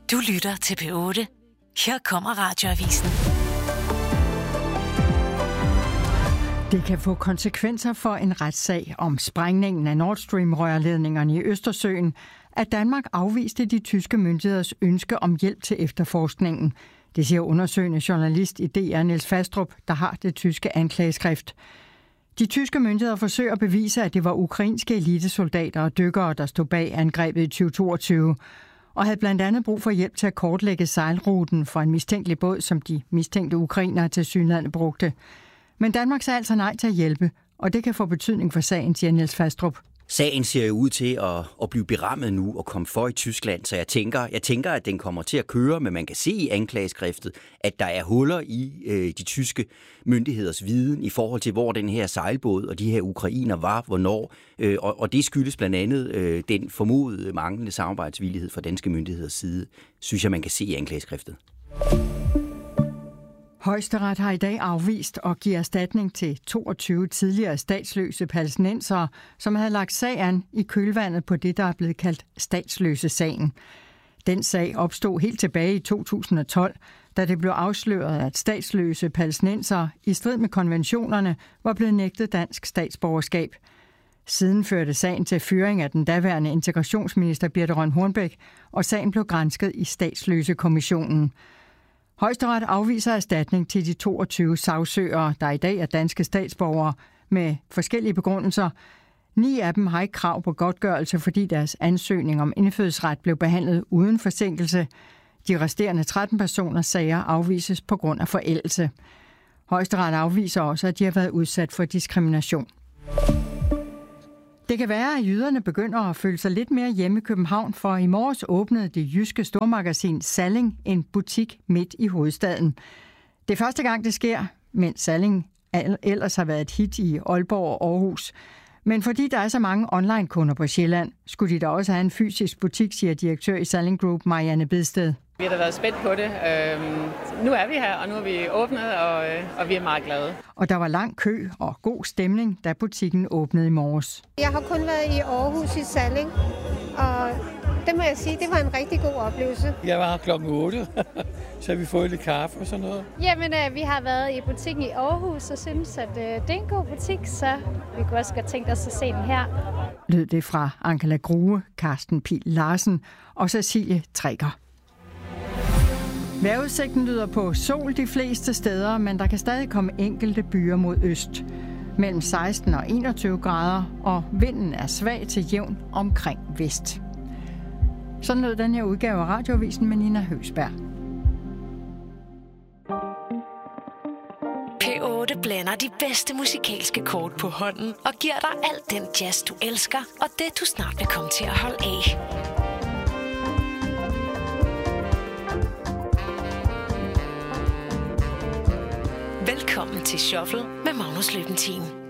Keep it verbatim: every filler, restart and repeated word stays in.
Du lytter til P otte. Her kommer Radioavisen. Det kan få konsekvenser for en retssag om sprængningen af Nord Stream-rørledningerne i Østersøen, at Danmark afviste de tyske myndigheders ønske om hjælp til efterforskningen. Det siger undersøgende journalist i D R Niels Fastrup, der har det tyske anklageskrift. De tyske myndigheder forsøger at bevise, at det var ukrainske elitesoldater og dykkere, der stod bag angrebet i tyve toogtyve, og havde blandt andet brug for hjælp til at kortlægge sejlruten for en mistænkelig båd, som de mistænkte ukrainere tilsyneladende brugte. Men Danmark sagde altså nej til at hjælpe, og det kan få betydning for sagen, siger Niels Fastrup. Sagen ser jo ud til at, at blive berammet nu og komme for i Tyskland, så jeg tænker, jeg tænker, at den kommer til at køre, men man kan se i anklageskriftet, at der er huller i øh, de tyske myndigheders viden i forhold til, hvor den her sejlbåd og de her ukrainer var, hvornår, øh, og, og det skyldes blandt andet øh, den formodede manglende samarbejdsvillighed fra danske myndigheders side, synes jeg, man kan se i anklageskriftet. Højesteret har i dag afvist at give erstatning til toogtyve tidligere statsløse palæstinensere, som havde lagt sag an i kølvandet på det, der er blevet kaldt statsløse-sagen. Den sag opstod helt tilbage i to tusind og tolv, da det blev afsløret, at statsløse palæstinensere i strid med konventionerne var blevet nægtet dansk statsborgerskab. Siden førte sagen til fyring af den daværende integrationsminister Birthe Rønn Hornbech, og sagen blev gransket i statsløsekommissionen. Højesteret afviser erstatning til de toogtyve sagsøgere, der i dag er danske statsborgere, med forskellige begrundelser. Ni af dem har ikke krav på godtgørelse, fordi deres ansøgning om indfødsret blev behandlet uden forsinkelse. De resterende tretten personers sager afvises på grund af forældelse. Højesteret afviser også, at de har været udsat for diskrimination. Det kan være, at jyderne begynder at føle sig lidt mere hjemme i København, for i morges åbnede det jyske stormagasin Salling en butik midt i hovedstaden. Det er første gang, det sker, mens Salling ellers har været et hit i Aalborg og Aarhus. Men fordi der er så mange online-kunder på Sjælland, skulle de da også have en fysisk butik, siger direktør i Salling Group, Marianne Bedsted. Vi har da været spændt på det. Øhm, nu er vi her, og nu er vi åbnet, og, og vi er meget glade. Og der var lang kø og god stemning, da butikken åbnede i morges. Jeg har kun været i Aarhus i Salling, og det må jeg sige, det var en rigtig god oplevelse. Jeg var her klokken otte, så har vi fået lidt kaffe og sådan noget. Jamen, øh, vi har været i butikken i Aarhus og synes, at øh, det er en god butik, så vi kunne også godt tænke os at se den her. Lød det fra Angela Grue, Carsten Pihl Larsen og Cecilie Trækker. Vejrudsigten lyder på sol de fleste steder, men der kan stadig komme enkelte byer mod øst. Mellem seksten og enogtyve grader, og vinden er svag til jævn omkring vest. Sådan lød den her udgave af Radioavisen med Nina Høgsberg. P otte blander de bedste musikalske kort på hånden og giver dig alt den jazz, du elsker, og det du snart vil komme til at holde af. Velkommen til Shuffle med Magnus Løbentin.